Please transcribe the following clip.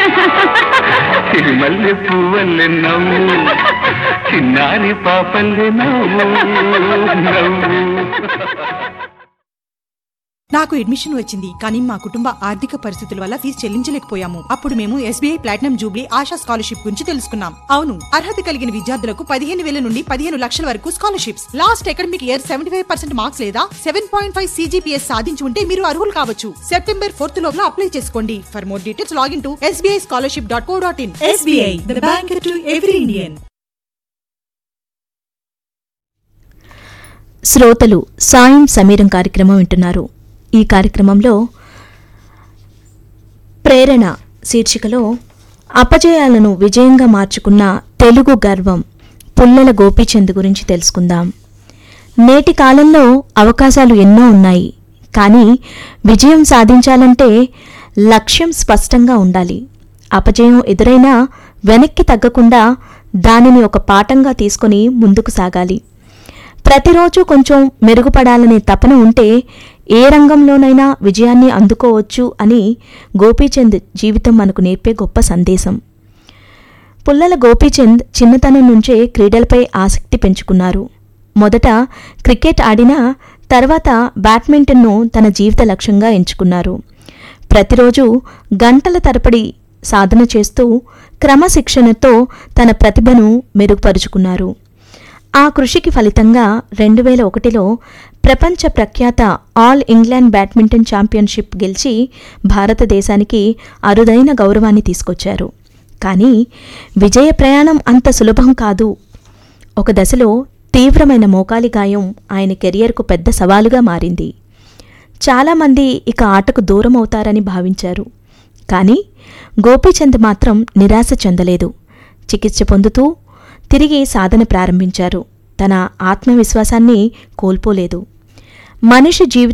సిరిమల్లె పువ్వల్లె నవ్వు, చిన్నారి పాపల్లె నవ్వు నవ్వు. నాకు అడ్మిషన్ వచ్చింది, కానీ మా కుటుంబ ఆర్థిక పరిస్థితుల వల్ల ఫీజు చెల్లించలేకపోయాము. అప్పుడు మేము SBI platinum Jubilee ASHA scholarship గురించి తెలుసుకున్నాం. అవును, అర్హత కలిగిన విద్యార్థులకు 15,000 నుండి 15 లక్షల వరకు scholarships. Last academic year 75% marks లేదా 7.5 CGPS సాధించి ఉంటే మీరు అర్హులు కావచ్చు. సెప్టెంబర్ 4 లోపల అప్లై చేసుకోండి. For more details login to sbischolarship.co.in. SBI, the bank to every Indian. శ్రోతలు సాయం సమీరం కార్యక్రమం వింటున్నారు. ఈ కార్యక్రమంలో ప్రేరణ శీర్షికలో అపజయాలను విజయంగా మార్చుకున్న తెలుగు గర్వం పుల్లల గోపీచంద్ గురించి తెలుసుకుందాం. నేటి కాలంలో అవకాశాలు ఎన్నో ఉన్నాయి, కానీ విజయం సాధించాలంటే లక్ష్యం స్పష్టంగా ఉండాలి. అపజయం ఎదురైనా వెనక్కి తగ్గకుండా దానిని ఒక పాఠంగా తీసుకొని ముందుకు సాగాలి. ప్రతిరోజు కొంచెం మెరుగుపడాలనే తపన ఉంటే ఏ రంగంలోనైనా విజయాన్ని అందుకోవచ్చు అని గోపీచంద్ జీవితం మనకు నేర్పే గొప్ప సందేశం. పుల్లల గోపీచంద్ చిన్నతనం నుంచే క్రీడలపై ఆసక్తి పెంచుకున్నారు. మొదట క్రికెట్ ఆడినా తర్వాత బ్యాడ్మింటన్ను తన జీవిత లక్ష్యంగా ఎంచుకున్నారు. ప్రతిరోజు గంటల తరబడి సాధన చేస్తూ క్రమశిక్షణతో తన ప్రతిభను మెరుగుపరుచుకున్నారు. ఆ కృషికి ఫలితంగా 2001లో ప్రపంచ ప్రఖ్యాత ఆల్ ఇంగ్లాండ్ బ్యాడ్మింటన్ ఛాంపియన్షిప్ గెలిచి భారతదేశానికి అరుదైన గౌరవాన్ని తీసుకొచ్చారు. కానీ విజయ ప్రయాణం అంత సులభం కాదు. ఒక దశలో తీవ్రమైన మోకాలి గాయం ఆయన కెరియర్కు పెద్ద సవాలుగా మారింది. చాలామంది ఇక ఆటకు దూరం అవుతారని భావించారు. కానీ గోపీచంద్ మాత్రం నిరాశ చెందలేదు. చికిత్స పొందుతూ తిరిగి సాధన ప్రారంభించారు. తన ఆత్మవిశ్వాసాన్ని కోల్పోలేదు. మనిషి